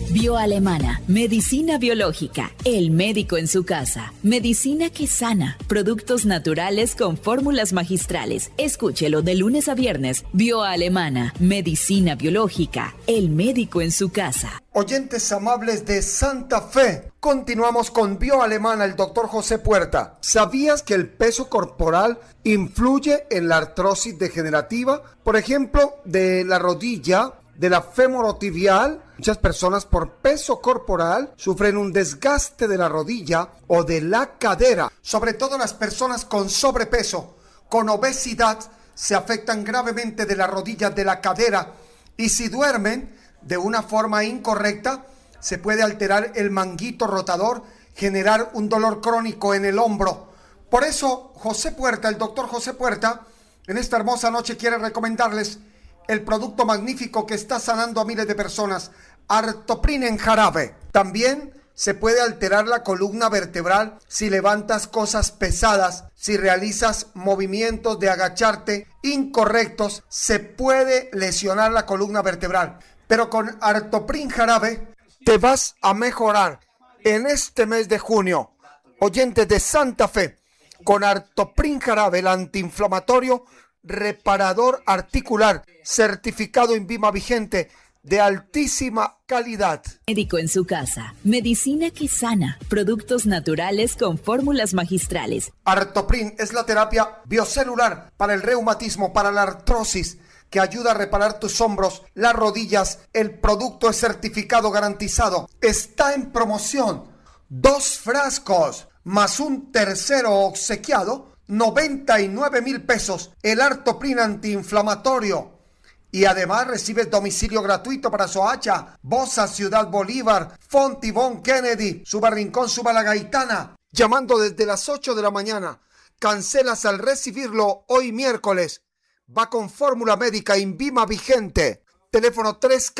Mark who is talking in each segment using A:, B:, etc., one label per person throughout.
A: Bioalemana, medicina biológica, el médico en su casa, medicina que sana, productos naturales con fórmulas magistrales. Escúchelo de lunes a viernes. Bioalemana, medicina biológica, el médico en su casa.
B: Oyentes amables de Santa Fe, continuamos con Bioalemana, el doctor José Puerta. ¿Sabías que el peso corporal influye en la artrosis degenerativa? Por ejemplo, de la rodilla, de la femorotibial. Muchas personas por peso corporal sufren un desgaste de la rodilla o de la cadera. Sobre todo las personas con sobrepeso, con obesidad, se afectan gravemente de la rodilla, de la cadera. Y si duermen de una forma incorrecta, se puede alterar el manguito rotador, generar un dolor crónico en el hombro. Por eso, José Puerta, el doctor José Puerta, en esta hermosa noche quiere recomendarles el producto magnífico que está sanando a miles de personas, Artoprin en jarabe. También se puede alterar la columna vertebral si levantas cosas pesadas, si realizas movimientos de agacharte incorrectos, se puede lesionar la columna vertebral. Pero con Artoprin jarabe te vas a mejorar en este mes de junio. Oyentes de Santa Fe, con Artoprin jarabe, el antiinflamatorio reparador articular, certificado INVIMA vigente, de altísima calidad.
A: Médico en su casa, medicina que sana, productos naturales con fórmulas magistrales.
B: Artoprin es la terapia biocelular para el reumatismo, para la artrosis, que ayuda a reparar tus hombros, las rodillas. El producto es certificado garantizado. Está en promoción. 2 frascos más un tercero obsequiado, 99,000 pesos. El Artoprin antiinflamatorio. Y además recibes domicilio gratuito para Soacha, Bosa, Ciudad Bolívar, Fontibón, Kennedy, Suba Rincón, Suba La Gaitana. Llamando desde las 8 de la mañana. Cancelas al recibirlo hoy miércoles. Va con fórmula médica INVIMA vigente. Teléfono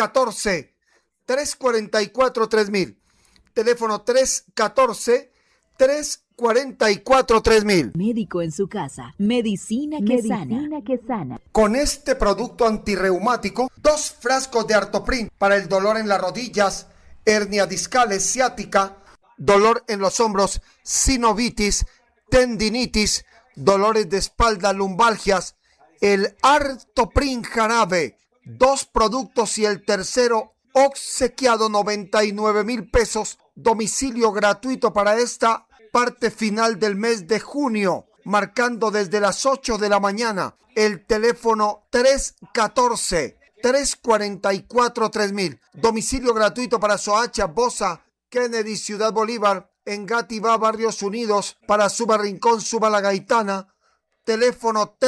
B: 314-344-3000. Teléfono 314-344-3000.
A: Médico en su casa, medicina que sana.
B: Con este producto antirreumático, 2 frascos de Artoprin para el dolor en las rodillas, hernia discales, ciática, dolor en los hombros, sinovitis, tendinitis, dolores de espalda, lumbalgias. El Artoprin jarabe, 2 productos y el tercero obsequiado, 99,000 pesos. Domicilio gratuito para esta parte final del mes de junio, marcando desde las 8 de la mañana el teléfono 314-344-3000. Domicilio gratuito para Soacha, Bosa, Kennedy, Ciudad Bolívar, Engativá, Barrios Unidos, para Suba Rincón, Suba La Gaitana. Teléfono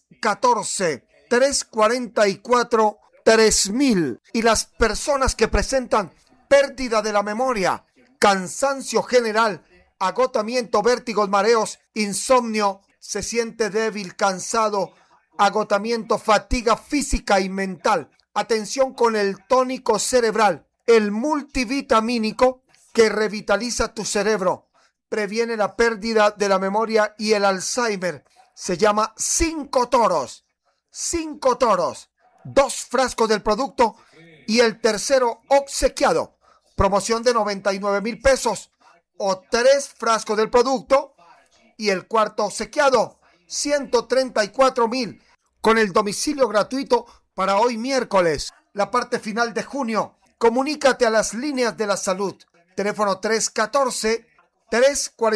B: 314-344-3000. Y las personas que presentan pérdida de la memoria, cansancio general, agotamiento, vértigos, mareos, insomnio, se siente débil, cansado, agotamiento, fatiga física y mental. Atención con el tónico cerebral, el multivitamínico que revitaliza tu cerebro, previene la pérdida de la memoria y el Alzheimer. Se llama 5 toros. 5 toros. 2 frascos del producto y el tercero obsequiado. Promoción de 99,000 pesos. O 3 frascos del producto y el cuarto obsequiado, 134,000. Con el domicilio gratuito para hoy miércoles, la parte final de junio. Comunícate a las líneas de la salud. Teléfono 314-340.